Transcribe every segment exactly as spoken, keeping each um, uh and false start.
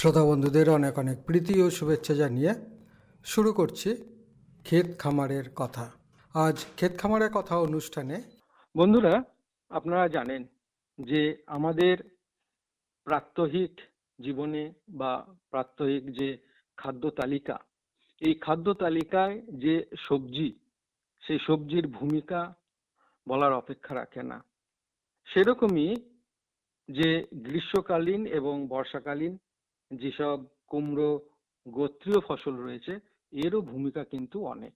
শ্রোতা বন্ধুদের অনেক অনেক প্রীতি ও শুভেচ্ছা জানিয়ে শুরু করছি ক্ষেত খামারের কথা। আজ ক্ষেত খামারের কথা অনুষ্ঠানে বন্ধুরা, আপনারা জানেন যে আমাদের প্রাত্যহিক জীবনে বা প্রাত্যহিক যে খাদ্য তালিকা, এই খাদ্য তালিকায় যে সবজি, সেই সবজির ভূমিকা বলার অপেক্ষা রাখে না। সেরকমই যে গ্রীষ্মকালীন এবং বর্ষাকালীন যেসব কুমড়ো গোত্রীয় ফসল রয়েছে, এরও ভূমিকা কিন্তু অনেক।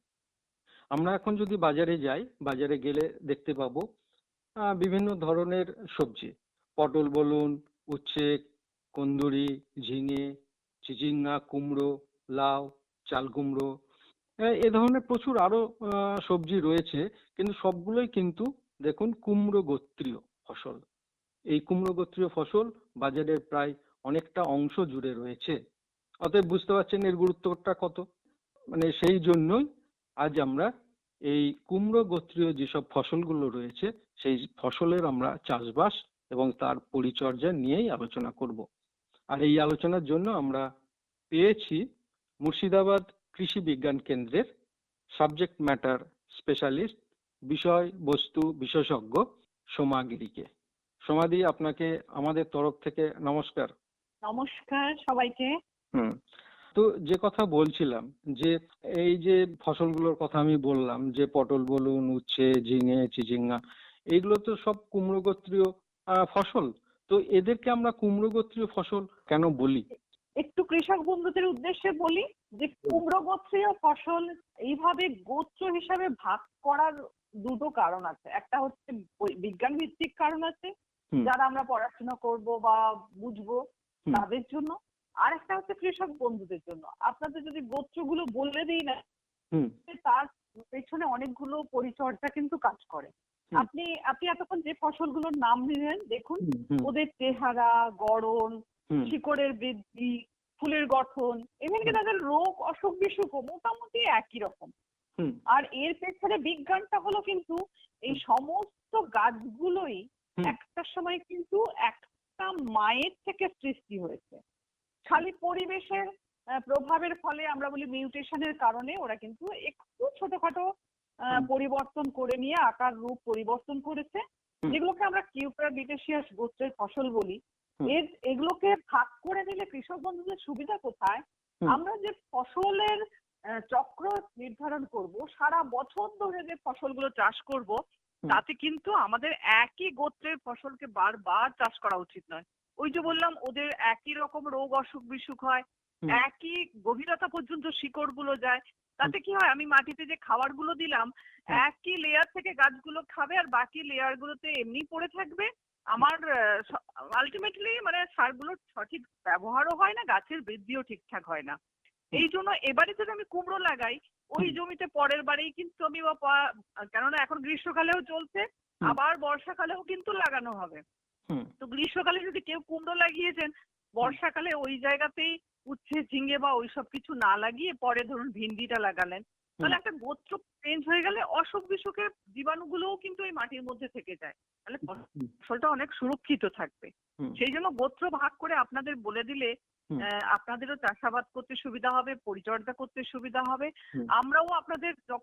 আমরা এখন যদি বাজারে যাই, বাজারে গেলে দেখতে পাবো আহ, বিভিন্ন ধরনের সবজি, পটল বলুন, উচ্ছে, কুন্দুরি, ঝিঙে, চিচিঙ্গা, কুমড়ো, লাউ, চাল কুমড়ো, আহ, এ ধরনের প্রচুর আরো আহ, সবজি রয়েছে, কিন্তু সবগুলোই কিন্তু দেখুন কুমড়ো গোত্রীয় ফসল। এই কুমড়ো গোত্রীয় ফসল বাজারের প্রায় অনেকটা অংশ জুড়ে রয়েছে। অতএব বুঝতে পারছেন এর গুরুত্বটা কত। মানে সেই জন্যই আজ আমরা এই কুমড়ো গোত্রীয় যেসব ফসলগুলো রয়েছে, সেই ফসলের আমরা চাষবাস এবং তার পরিচর্যা নিয়েই আলোচনা করব। আর এই আলোচনার জন্য আমরা পেয়েছি মুর্শিদাবাদ কৃষি বিজ্ঞান কেন্দ্রের সাবজেক্ট ম্যাটার স্পেশালিস্ট, বিষয় বস্তু বিশেষজ্ঞ সোমা গিরিকে। সোমাদি, আপনাকে আমাদের তরফ থেকে নমস্কার। নমস্কার সবাইকে। হুম তো যে কথা বলছিলাম, যে এই যে ফসলগুলোর কথা আমি বললাম, যে পটল বলুন, উচ্ছে, ঝিঙে, চিচিঙ্গা, এইগুলো তো সব কুমড়ো গোত্রীয় আহ, ফসল। তো এদেরকে আমরা কুমড়ো গোত্রীয় ফসল কেন বলি? একটু কৃষক বন্ধুদের উদ্দেশ্যে বলি যে কুমড়ো গোত্রীয় ফসল এইভাবে গোত্র হিসাবে ভাগ করার দুটো কারণ আছে। একটা হচ্ছে বিজ্ঞান ভিত্তিক কারণ আছে, হুম, যারা আমরা পড়াশোনা করব বা বুঝবো হুম, তাদের জন্য। আর একটা হচ্ছে কৃষক বন্ধুদের জন্য। আপনাদের যদি গোত্রগুলো বলে দিই না, হুম, তার পেছনে অনেকগুলো পরিচর্যা কিন্তু কাজ করে। হুম, আপনি আপনি এতক্ষণ যে ফসলগুলোর নাম নিলেন, দেখুন হুম, হুম, ওদের চেহারা, গড়ন, হুম, শিকড়ের বৃদ্ধি, ফুলের গঠন, এমনকি তাদের রোগ অসুখ বিসুখও মোটামুটি একই রকম। হুম, আর এর পেছনে বিজ্ঞানটা হলো কিন্তু এই সমস্ত গাছগুলোই হুম, একটা সময় কিন্তু একটা মায়ের থেকে সৃষ্টি হয়েছে। খালি পরিবেশের আহ, প্রভাবের ফলে, আমরা বলি মিউটেশনের কারণে, ওরা কিন্তু একটু ছোটখাটো আহ, হুম, পরিবর্তন করে নিয়ে আকার রূপ পরিবর্তন করেছে, হুম, যেগুলোকে আমরা কিউপ্রাবিটেসিয়াস গোত্রের ফসল বলি। হুম, এর এগুলোকে ভাগ করে নিলে কৃষক বন্ধুদের সুবিধা কোথায়? হুম, আমরা যে ফসলের আহ, চক্র নির্ধারণ করব, সারা বছর ধরে যে ফসলগুলো চাষ করব, হুম, তাতে কিন্তু আমাদের একই গোত্রের ফসলকে বারবার চাষ করা উচিত নয়। ওই যে বললাম, ওদের একই রকম রোগ অসুখ বিসুখ হয়, হুম, একই গভীরতা পর্যন্ত শিকড় গুলো যায়। হুম, তাতে কি হয়, আমি মাটিতে যে খাবার গুলো দিলাম, হুম, একই লেয়ার থেকে গাছগুলো খাবে আর বাকি লেয়ার গুলোতে এমনি পড়ে থাকবে। আমার আলটিমেটলি মানে সারগুলোর সঠিক ব্যবহারও হয় না, গাছের বৃদ্ধিও ঠিকঠাক হয় না। হুম, এই জন্য এবারে যদি আমি কুমড়ো লাগাই, ওই হুম, জমিতে পরের বারেই কিন্তু আমি বা পা- কেননা এখন গ্রীষ্মকালেও চলছে, হুম, আবার বর্ষাকালেও কিন্তু লাগানো হবে। হুম, তো গ্রীষ্মকালে যদি কেউ কুমড়ো লাগিয়েছেন, হুম, বর্ষাকালে ওই জায়গাতেই উচ্ছে ঝিঙে বা ওইসব কিছু না লাগিয়ে পরে ধরুন ভিন্ডিটা লাগালেন, হুম, তাহলে একটা গোত্র চেঞ্জ হয়ে গেলে অসুখ বিসুখের জীবাণুগুলোও কিন্তু এই মাটির মধ্যে থেকে যায়। তাহলে হুম, ফসলটা অনেক সুরক্ষিত থাকবে। হুম, সেই জন্য গোত্র ভাগ করে আপনাদের বলে দিলে হুম, আহ, আপনাদেরও চাষাবাদ করতে সুবিধা হবে, পরিচর্যা করতে সুবিধা হবে। হুম। আমরাও আপনাদের